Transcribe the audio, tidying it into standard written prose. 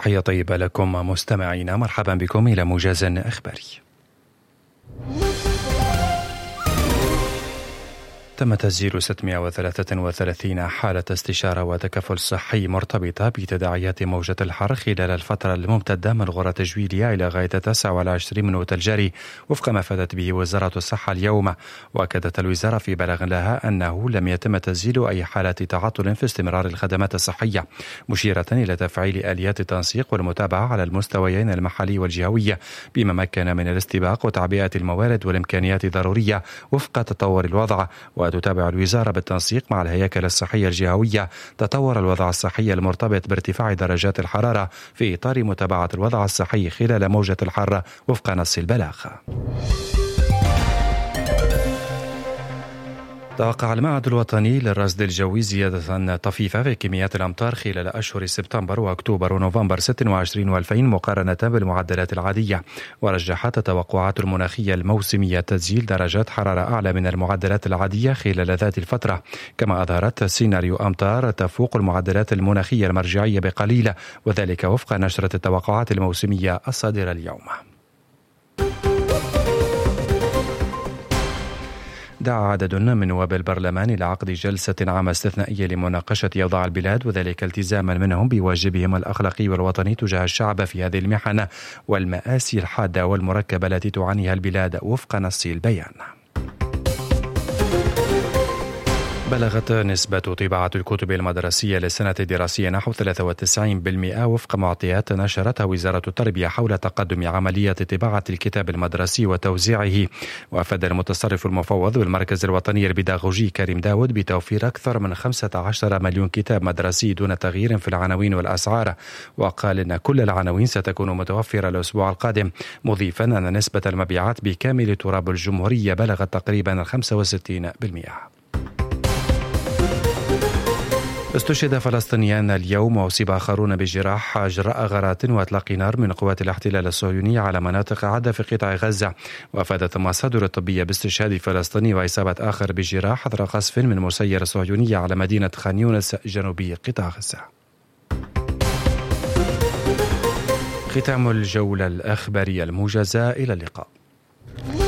تحية طيبة لكم مستمعينا، مرحبا بكم إلى موجز إخباري. تم تسجيل 633 حالة استشارة وتكفل صحي مرتبطة بتداعيات موجة الحر خلال الفترة الممتدة من غرة جويليا إلى غاية 29 من الجاري، وفق ما فادت به وزارة الصحة اليوم. وأكدت الوزارة في بلاغ لها أنه لم يتم تسجيل أي حالة تعطل في استمرار الخدمات الصحية، مشيرة إلى تفعيل آليات التنسيق والمتابعة على المستويين المحلي والجهوي بما مكن من الاستباق وتعبئة الموارد والإمكانيات الضرورية وفق تطور الوضع. وتتابع الوزارة بالتنسيق مع الهياكل الصحية الجهوية تطور الوضع الصحي المرتبط بارتفاع درجات الحرارة في إطار متابعة الوضع الصحي خلال موجة الحر وفق نص البلاغ. توقع المعهد الوطني للرصد الجوي زيادة طفيفة في كميات الأمطار خلال أشهر سبتمبر وأكتوبر ونوفمبر 26 و2000 مقارنة بالمعدلات العادية. ورجحت التوقعات المناخية الموسمية تسجيل درجات حرارة أعلى من المعدلات العادية خلال ذات الفترة، كما أظهرت سيناريو أمطار تفوق المعدلات المناخية المرجعية بقليل، وذلك وفق نشرة التوقعات الموسمية الصادرة اليوم. دعا عدد من نواب البرلمان لعقد جلسة عامة استثنائية لمناقشة أوضاع البلاد، وذلك التزاما منهم بواجبهم الأخلاقي والوطني تجاه الشعب في هذه المحنة والمآسي الحادة والمركبة التي تعانيها البلاد وفق نص البيان. بلغت نسبة طباعة الكتب المدرسية للسنة الدراسية نحو 93% وفق معطيات نشرتها وزارة التربية حول تقدم عملية طباعة الكتاب المدرسي وتوزيعه. وأفاد المتصرف المفوض بالمركز الوطني البيداغوجي كريم داود بتوفير أكثر من 15 مليون كتاب مدرسي دون تغيير في العناوين والأسعار، وقال إن كل العناوين ستكون متوفرة الأسبوع القادم، مضيفا أن نسبة المبيعات بكامل تراب الجمهورية بلغت تقريبا 65%. استشهد فلسطينيان اليوم وأصيب آخرون بجراح جراء غارات وإطلاق نار من قوات الاحتلال الصهيوني على مناطق عدة في قطاع غزة. وأفادت المصادر الطبية باستشهاد فلسطيني وإصابة آخر بجراح أثر قصف من مسير صهيوني على مدينة خان يونس جنوبي قطاع غزة. ختام الجولة الإخبارية الموجزة، إلى اللقاء.